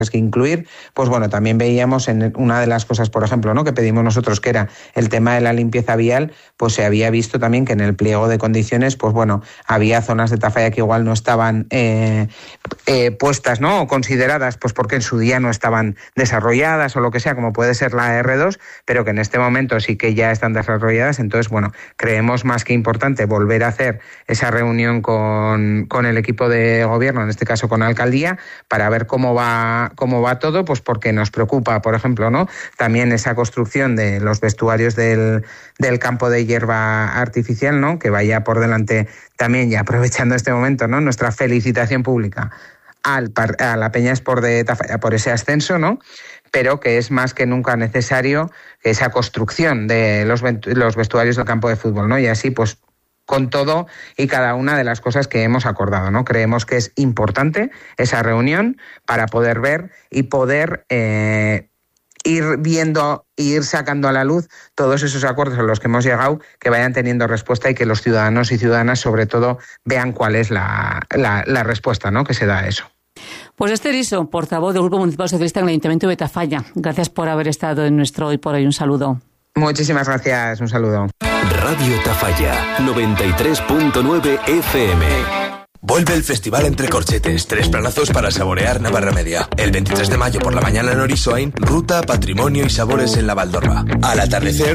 que incluir, pues bueno, también veíamos en una de las cosas, por ejemplo, ¿no?, que pedimos nosotros, que era el tema de la limpieza vial, pues se había visto también que en el pliego de condiciones, pues bueno, había zonas de Tafalla que igual no estaban puestas, ¿no?, o consideradas, pues porque en su día no estaban desarrolladas o lo que sea, como puede ser la R2, pero que en este momento sí que ya están desarrolladas. Entonces, bueno, creemos más que importante volver a hacer esa reunión con el equipo de gobierno, en este caso con la alcaldía, para ver cómo va todo, pues porque nos preocupa, por ejemplo, ¿no?, también esa construcción de los vestuarios del campo de hierba artificial, ¿no?, que vaya por delante también, y aprovechando este momento, ¿no?, nuestra felicitación pública a la Peña Sport de Tafalla por ese ascenso, ¿no?, pero que es más que nunca necesario esa construcción de los vestuarios del campo de fútbol, ¿no?, y así pues con todo y cada una de las cosas que hemos acordado, ¿no? Creemos que es importante esa reunión para poder ver y poder ir viendo e ir sacando a la luz todos esos acuerdos a los que hemos llegado, que vayan teniendo respuesta y que los ciudadanos y ciudadanas sobre todo vean cuál es la respuesta, ¿no?, que se da a eso. Pues Esther Iso, portavoz del Grupo Municipal Socialista en el Ayuntamiento de Tafalla. Gracias por haber estado en nuestro Hoy por Hoy. Un saludo. Muchísimas gracias, un saludo. Radio Tafalla, 93.9 FM. Vuelve el Festival Entre Corchetes, 3 planazos para saborear Navarra Media. El 23 de mayo por la mañana en Orisoain, ruta, patrimonio y sabores en la Valdorba. Al atardecer,